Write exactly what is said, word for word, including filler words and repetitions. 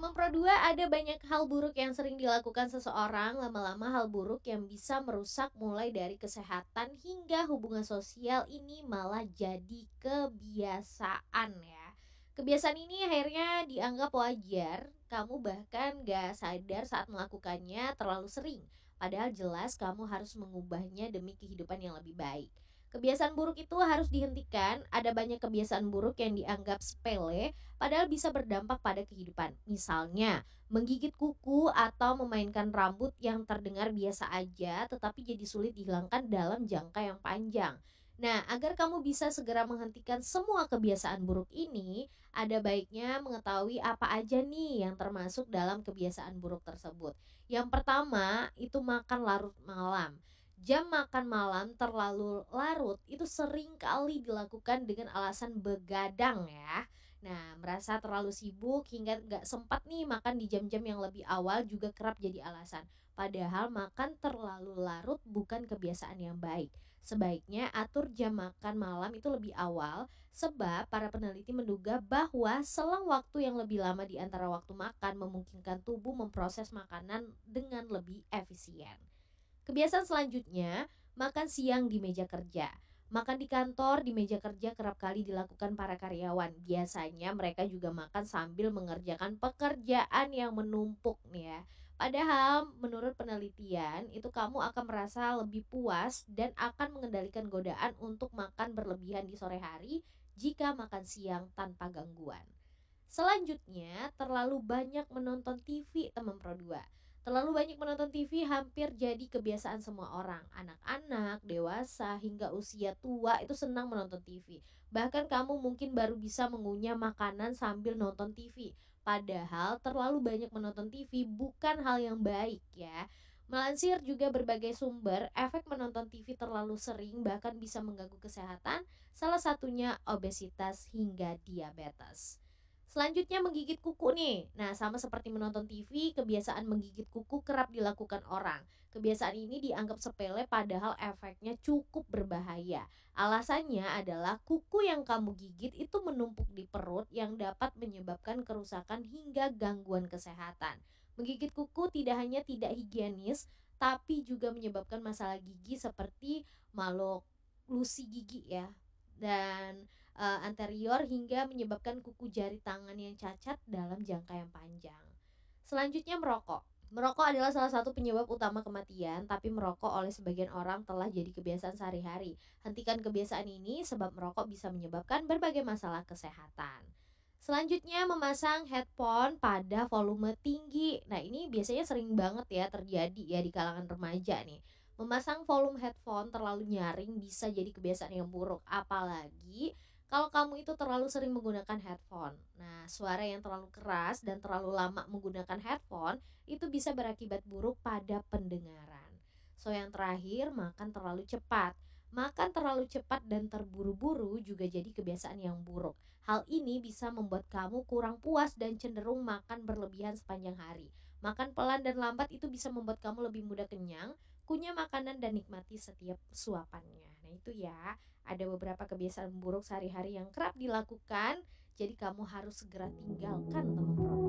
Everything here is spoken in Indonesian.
Teman Pro dua, ada banyak hal buruk yang sering dilakukan seseorang. Lama-lama hal buruk yang bisa merusak mulai dari kesehatan hingga hubungan sosial ini malah jadi kebiasaan ya. Kebiasaan ini akhirnya dianggap wajar. Kamu bahkan gak sadar saat melakukannya terlalu sering. Padahal jelas kamu harus mengubahnya demi kehidupan yang lebih baik. Kebiasaan buruk itu harus dihentikan. Ada banyak kebiasaan buruk yang dianggap sepele padahal bisa berdampak pada kehidupan. Misalnya, menggigit kuku atau memainkan rambut yang terdengar biasa aja tetapi jadi sulit dihilangkan dalam jangka yang panjang. Nah, agar kamu bisa segera menghentikan semua kebiasaan buruk ini, ada baiknya mengetahui apa aja nih yang termasuk dalam kebiasaan buruk tersebut. Yang pertama, itu makan larut malam. Jam makan malam terlalu larut itu sering kali dilakukan dengan alasan begadang ya. Nah, merasa terlalu sibuk hingga nggak sempat nih makan di jam-jam yang lebih awal juga kerap jadi alasan. Padahal makan terlalu larut bukan kebiasaan yang baik. Sebaiknya atur jam makan malam itu lebih awal, sebab para peneliti menduga bahwa selang waktu yang lebih lama di antara waktu makan memungkinkan tubuh memproses makanan dengan lebih efisien. Kebiasaan selanjutnya, makan siang di meja kerja. Makan di kantor, di meja kerja kerap kali dilakukan para karyawan. Biasanya mereka juga makan sambil mengerjakan pekerjaan yang menumpuk nih ya. Padahal menurut penelitian itu kamu akan merasa lebih puas dan akan mengendalikan godaan untuk makan berlebihan di sore hari jika makan siang tanpa gangguan. Selanjutnya, terlalu banyak menonton T V teman Pro dua. Terlalu banyak menonton T V hampir jadi kebiasaan semua orang. Anak-anak, dewasa, hingga usia tua itu senang menonton T V. Bahkan kamu mungkin baru bisa mengunyah makanan sambil nonton T V. Padahal terlalu banyak menonton T V bukan hal yang baik ya. Melansir juga berbagai sumber, efek menonton T V terlalu sering bahkan bisa mengganggu kesehatan, salah satunya obesitas hingga diabetes. Selanjutnya menggigit kuku nih. Nah, sama seperti menonton T V, kebiasaan menggigit kuku kerap dilakukan orang. Kebiasaan ini dianggap sepele padahal efeknya cukup berbahaya. Alasannya adalah kuku yang kamu gigit itu menumpuk di perut yang dapat menyebabkan kerusakan hingga gangguan kesehatan. Menggigit kuku tidak hanya tidak higienis, tapi juga menyebabkan masalah gigi seperti malokklusi gigi ya. Dan uh, anterior hingga menyebabkan kuku jari tangan yang cacat dalam jangka yang panjang. Selanjutnya merokok. Merokok adalah salah satu penyebab utama kematian, tapi merokok oleh sebagian orang telah jadi kebiasaan sehari-hari. Hentikan kebiasaan ini sebab merokok bisa menyebabkan berbagai masalah kesehatan. Selanjutnya memasang headphone pada volume tinggi. Nah, ini biasanya sering banget ya terjadi ya di kalangan remaja nih. Memasang volume headphone terlalu nyaring bisa jadi kebiasaan yang buruk, apalagi kalau kamu itu terlalu sering menggunakan headphone. Nah, suara yang terlalu keras dan terlalu lama menggunakan headphone itu bisa berakibat buruk pada pendengaran. So, yang terakhir, makan terlalu cepat. Makan terlalu cepat dan terburu-buru juga jadi kebiasaan yang buruk. Hal ini bisa membuat kamu kurang puas dan cenderung makan berlebihan sepanjang hari. Makan pelan dan lambat itu bisa membuat kamu lebih mudah kenyang, kunyah makanan dan nikmati setiap suapannya. Nah, itu ya, ada beberapa kebiasaan buruk sehari-hari yang kerap dilakukan, jadi kamu harus segera tinggalkan teman-teman.